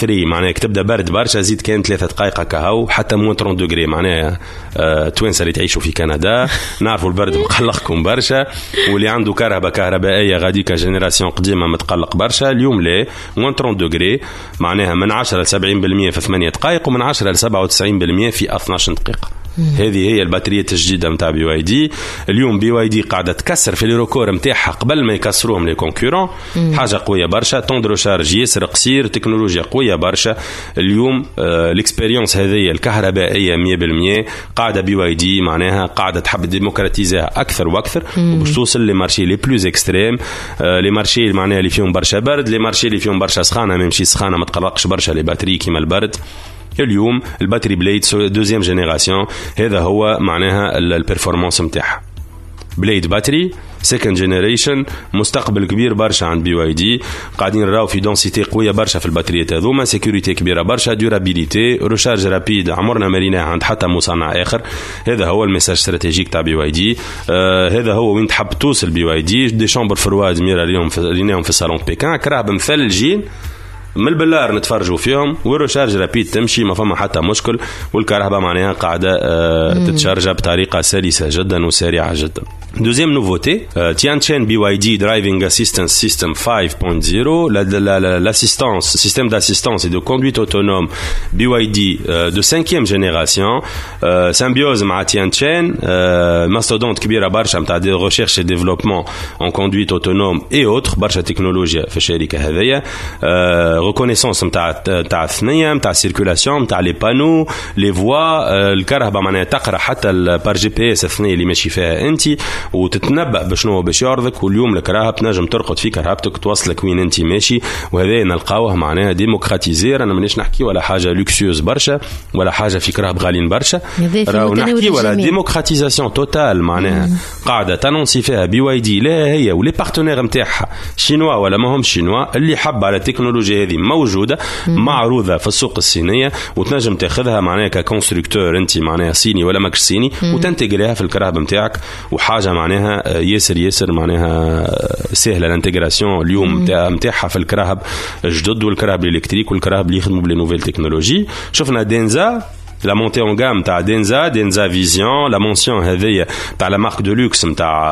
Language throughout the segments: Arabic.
معناها تبدا برد برشا، زيد كان 3 دقائق كهو حتى موان 30 دوغري. معناها توانسه اللي تعيشوا في كندا نعرفوا البرد مقلقكم برشا، واللي عنده كهربائيه غادي كجينيراسيون قديمه متقلق برشا. اليوم لا، موان 30 دوغري معناها من 10 ل 70% في 8 دقائق، ومن 10 ل 97% في 12 دقيقه. هذه هي البطارية الجديدة متاع BYD. اليوم BYD قاعدة تكسر في الريكور متاعها قبل ما يكسروهم لي كونكورون. حاجة قوية برشا، طون دو شارج ياسر قصير، تكنولوجيا قوية برشا. اليوم الاكسبيريونس هذه الكهربائية 100% قاعدة BYD معناها قاعدة تحب ديموكراتيزها أكثر وأكثر، وباش توصل لي مارشي لي بلوز اكستريم، لي مارشي معناها اللي فيهم برشا برد، لي مارشي اللي فيهم برشا سخانة، ماشي سخانة ما تقلقش برشا لي باتري كيما البرد. اليوم الباتري بليد دوزيام جينيراسيون، هذا هو معناها البرفورمانس متاعها. بليد باتري سيكند جينيريشن، مستقبل كبير برشا عند BYD. قاعدين نراو في دونسيتي قويه برشا في الباتريات هذوما، سيكوريتي كبيره برشا، دورابيليتي، ريشارج رابيد عمرنا ما ريناه عند حتى مصنع اخر. هذا هو الميساج استراتيجيك تاع BYD. هذا هو وين تحب توصل BYD. دي شامبر فرواد ميرا اليوم ريناهم في الصالون بيكان، كرهب مثلجين من البلار نتفرجوا فيهم، والريشارج رابيد تمشي ما فما حتى مشكل، والكهرباء معناها قاعدة تتشارج بطريقة سلسة جدا وسريعة جدا. دوزيام نوفوتي تيانشين BYD Driving Assistance System 5.0, l'assistance, système d'assistance et de conduite autonome BYD de 5e génération, symbiose مع تيانشين، ماستودونت كبيرة برشا متاع دي recherche et développement en conduite autonome et autres، برشا تكنولوجيا في الشركة هذية. reconnaissance متاع الثنية متاع السيركولاسيون متاع لي بانو لي فوا، الكهرباء معناها تقرا حتى البار GPS الثنية اللي ماشي فيها انت، وتتنبأ بشنو باش يعرضك. واليوم الكهرباء تنجم ترقد في كهربتك توصلك وين انت ماشي، وهذا نلقاوه معناها ديموكراتيزير. انا مانيش نحكي ولا حاجه لوكسيوز برشا ولا حاجه في كهرباء غاليين برشا، راهو نحكي ولا ديموكراتيزاسيون توتال معناها قاعده تنونسي فيها BYD. لا هي ولي بارتنير نتاعها شينوا ولا ما هم شينوا، اللي حب على التكنولوجيا هذه موجوده معروضه في السوق الصينيه، وتنجم تاخذها معناها ككونستركتور انت معناها صيني ولا ماكش صيني، وتنتقلها في الكهرباء نتاعك. وحاجه معناها ياسر معناها سهله الانتجراسيون اليوم نتاعها في الكهرباء الجدد والكهرباء الالكتريك والكهرباء اللي يخدموا بلي نوفيل تكنولوجي. شفنا دينزا la montée en gamme تاع دينزا فيزيون، لا مونسيون هذيا تاع لا مارك دو لوكس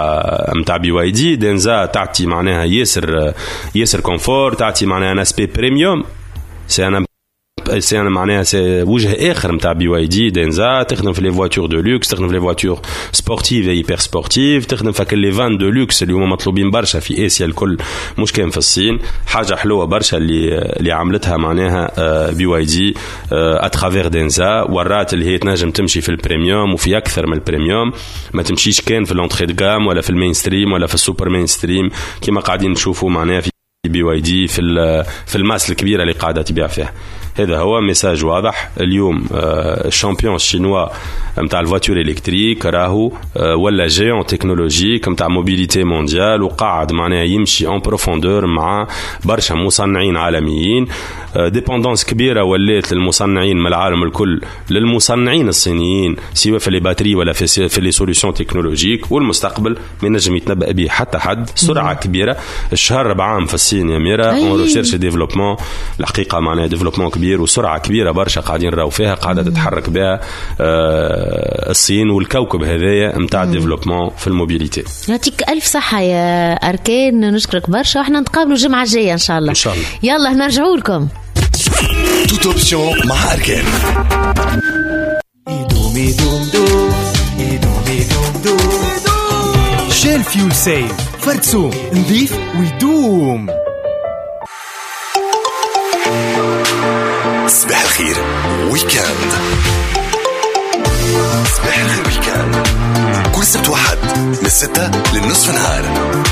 نتاع BYD. دينزا تعطي معناها ياسر كونفور، تعطي معناها ان اسبي بريميوم، سي انا معناها سي وجه اخر نتاع BYD. دينزا تخدم في لي فواتور دو لوكس، تخدم في لي فواتور سبورتيف اي هيبر سبورتيف، تخدم في لي فان دو لوكس اللي هما مطلوبين برشا في اسيا الكل، مش كان في الصين. حاجه حلوه برشا اللي عملتها معناها BYD اترافير دينزا، ورات اللي هي تنجم تمشي في البريميوم وفي اكثر من البريميوم، ما تمشيش كان في لونتري دو غام ولا في المين ستريم ولا في السوبر مين ستريم كما قاعدين نشوفوا معناها في BYD في الماس الكبيره اللي قاعده تبيع فيها. هذا هو ميساج واضح. اليوم الشامبيون الشينوا نتاع الفواتور الكتريك راهو ولا جيون تكنولوجيك نتاع موبيليتي مونديال، وقاعد معناها يمشي اون بروفوندور مع برشا مصنعين عالميين. ديبوندونس كبيره ولات للمصنعين من العالم الكل للمصنعين الصينيين، سواء في لي باتري ولا في لي سوليوشن تكنولوجيك. والمستقبل ما نجم يتنبأ به حتى حد. سرعه كبيره، الشهر 4 عام في الصين يا ميرا اون ريشيرش ديفلوبمون، الحقيقه معناها ديفلوبمون كبير وسرعه كبيره برشا قاعدين نراو فيها، قاعده تتحرك بها الصين والكوكب هذايا نتاع الديفلوبمون في الموبيليتي. يعطيك الف صحه يا اركان، نشكرك برشا، واحنا نتقابلوا الجمعه الجايه ان شاء الله. يلا نرجعوا لكم توت اوبسيون مع اركان. شيل فيول سيف فرتسو نظيف ويدوم. صباح الخير ويكاند. صباح الخير ويكاند كل سبت واحد من 6 للنصف نهار.